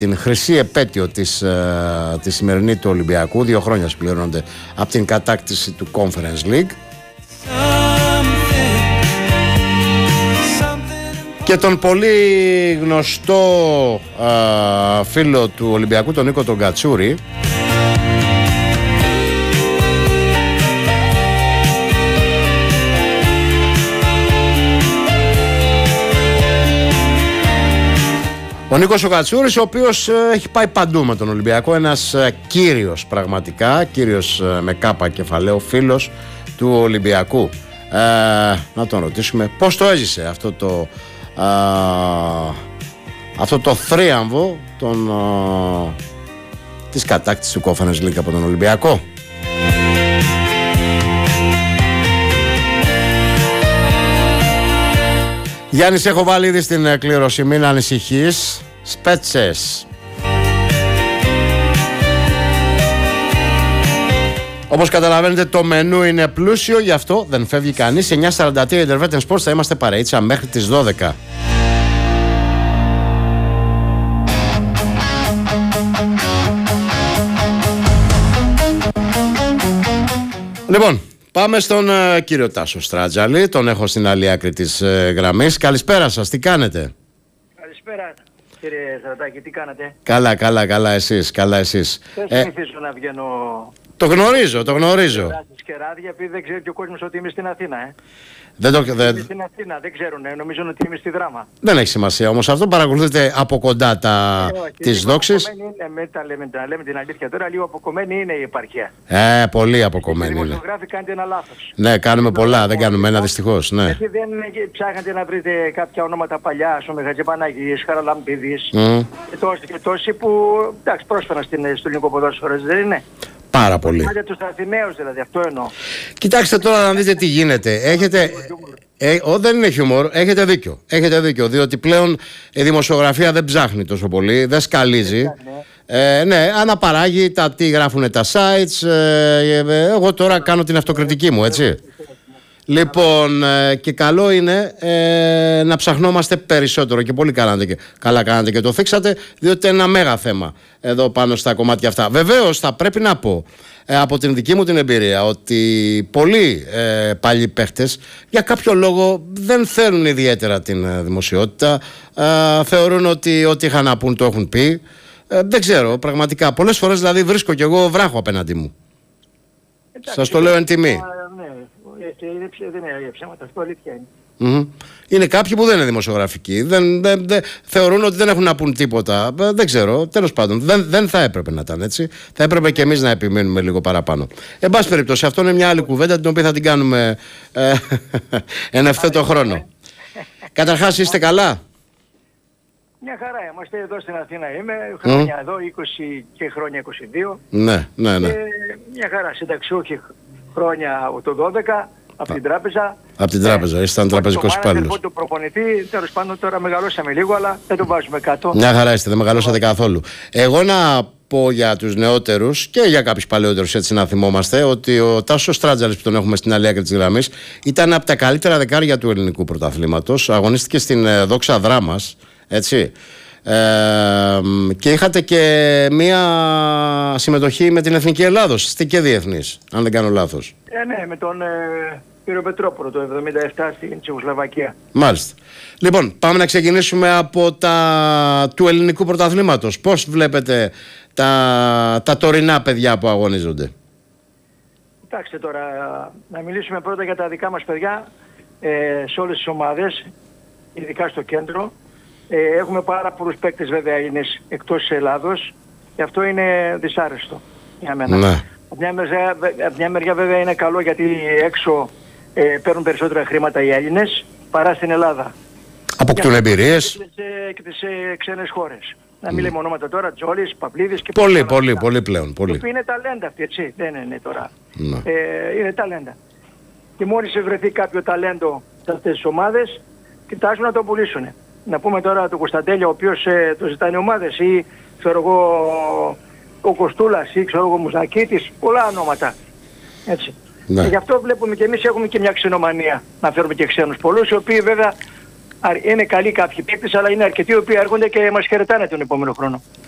την χρυσή επέτειο τη σημερινή του Ολυμπιακού. 2 χρόνια συμπληρώνονται από την κατάκτηση του Conference League. Και τον πολύ γνωστό φίλο του Ολυμπιακού, τον Νίκο τον Κατσούρη, ο Νίκος ο Κατσούρης, ο οποίος έχει πάει παντού με τον Ολυμπιακό, ένας κύριος πραγματικά, κύριος με κάπα κεφαλαίο, φίλος του Ολυμπιακού. Να τον ρωτήσουμε πώς το έζησε αυτό το θρίαμβο της κατάκτησης του Conference League από τον Ολυμπιακό. Γιάννης, έχω βάλει ήδη στην κλήρωση, μην ανησυχείς. Σπέτσες. Όπως καταλαβαίνετε, το μενού είναι πλούσιο, γι' αυτό δεν φεύγει κανείς. 9:43 Intervetten Sports, θα είμαστε παρεΐτσα μέχρι τις 12. Λοιπόν, πάμε στον κύριο Τάσο Στράτζαλη. Τον έχω στην άλλη άκρη της γραμμής. Καλησπέρα σας, τι κάνετε? Καλησπέρα κύριε Στρατάκη, τι κάνετε? Καλά εσείς. Δεν συνηθίζω να βγαίνω. Το γνωρίζω. Και ράδια, επειδή δεν ξέρει και ο κόσμος ότι είμαι στην Αθήνα. Είμαι στην Αθήνα, δεν ξέρουν, νομίζω ότι είμαι στη Δράμα. Δεν έχει σημασία όμως αυτό, παρακολουθείτε από κοντά τις δόξεις. Λέμε την αλήθεια τώρα, λίγο αποκομμένη είναι η επαρχία. Πολύ αποκομμένη είναι. Οι δημοσιογράφοι κάνετε ένα λάθος. Ναι, κάνουμε πολλά, δεν κάνουμε ένα δυστυχώς. Ναι. Γιατί δεν ψάχνετε να βρείτε κάποια ονόματα παλιά, ο Μεγατζεπανάκης, Χαραλαμπίδης και τόσοι που εντάξει πρόσφεραν στο ελληνικό ποδόσφαιρο, δεν είναι? Πάρα πολύ. Για τους Αθηναίους δηλαδή, αυτό εννοώ. Κοιτάξτε τώρα να δείτε τι γίνεται. Δεν είναι χιούμορ, έχετε δίκιο. Διότι πλέον η δημοσιογραφία δεν ψάχνει τόσο πολύ, δεν σκαλίζει. Ναι, αναπαράγει τι γράφουν τα sites. Εγώ τώρα κάνω την αυτοκριτική μου, έτσι. Λοιπόν, και καλό είναι να ψαχνόμαστε περισσότερο και πολύ καλά κάνατε και το θίξατε, διότι είναι ένα μέγα θέμα εδώ πάνω στα κομμάτια αυτά. Βεβαίως θα πρέπει να πω από την δική μου την εμπειρία ότι πολλοί παλιοί παίχτες για κάποιο λόγο δεν θέλουν ιδιαίτερα την δημοσιότητα, θεωρούν ότι ό,τι είχαν να πούν το έχουν πει. Δεν ξέρω, πραγματικά πολλές φορές δηλαδή βρίσκω κι εγώ βράχο απέναντί μου. Σας το λέω εν τιμή. Δεν είναι ψέματα, αυτό αλήθεια είναι. Είναι κάποιοι που δεν είναι δημοσιογραφικοί, θεωρούν ότι δεν έχουν να πούν τίποτα. Δεν ξέρω, τέλος πάντων, δεν θα έπρεπε να ήταν έτσι. Θα έπρεπε και εμείς να επιμείνουμε λίγο παραπάνω. Εν πάση περιπτώσει, αυτό είναι μια άλλη κουβέντα την οποία θα την κάνουμε εν ευθέτω χρόνο. Καταρχάς, είστε καλά? Μια χαρά, είμαστε εδώ στην Αθήνα, είμαι χρόνια εδώ, 20 και χρόνια 22. Ναι. Μια χαρά, συνταξιούχοι χρόνια το 12. Από την τράπεζα. Από την τράπεζα, ήσταν τραπεζικός υπάλληλος. Το προπονητή, τέλος πάντων τώρα μεγαλώσαμε λίγο, αλλά δεν το βάζουμε κάτω. Μια χαρά είστε, δεν μεγαλώσατε καθόλου. Εγώ να πω για τους νεότερους και για κάποιους παλαιότερους, έτσι να θυμόμαστε, ότι ο Τάσος Στράτζαλης που τον έχουμε στην άλλη άκρη της γραμμής ήταν από τα καλύτερα δεκάρια του ελληνικού πρωταθλήματος. Αγωνίστηκε στην Δόξα Δράμας, έτσι. Και είχατε και μία συμμετοχή με την Εθνική Ελλάδος, είστε και διεθνής, αν δεν κάνω λάθος. Ναι, με τον κύριο Πετρόπουλο το 1977 στην Τσεχοσλοβακία. Μάλιστα. Λοιπόν, πάμε να ξεκινήσουμε από του ελληνικού πρωταθλήματος. Πώς βλέπετε τα τωρινά παιδιά που αγωνίζονται? Κοιτάξτε τώρα, να μιλήσουμε πρώτα για τα δικά μας παιδιά σε όλες τις ομάδες, ειδικά στο κέντρο. Έχουμε πάρα πολλούς παίκτες βέβαια Έλληνες εκτός της Ελλάδος και αυτό είναι δυσάρεστο για μένα. Ναι. Από μια μεριά βέβαια είναι καλό γιατί έξω παίρνουν περισσότερα χρήματα οι Έλληνες παρά στην Ελλάδα. Αποκτούν εμπειρίες. Και τις ξένες χώρες. Να μην λέμε ονόματα τώρα, Τζόλης, Παπλίδης και πολύ πλέον. Πολύ. Είναι ταλέντα αυτοί, έτσι, δεν είναι τώρα. Ναι. Είναι ταλέντα. Και μόλις βρεθεί κάποιο ταλέντο σε αυτές τις ομάδες, κοιτάζουν να το πουλήσουν. Να πούμε τώρα τον Κωνσταντέλια, ο οποίος το ζητάνε ομάδες, ή ξέρω εγώ ο Κοστούλας, ή ξέρω εγώ ο Μουζακίτης, πολλά ονόματα. Έτσι. Ναι. Και γι' αυτό βλέπουμε και εμείς έχουμε και μια ξενομανία να φέρουμε και ξένους πολλούς, οι οποίοι βέβαια είναι καλοί κάποιοι παίκτες, αλλά είναι αρκετοί οι οποίοι έρχονται και μας χαιρετάνε τον επόμενο χρόνο.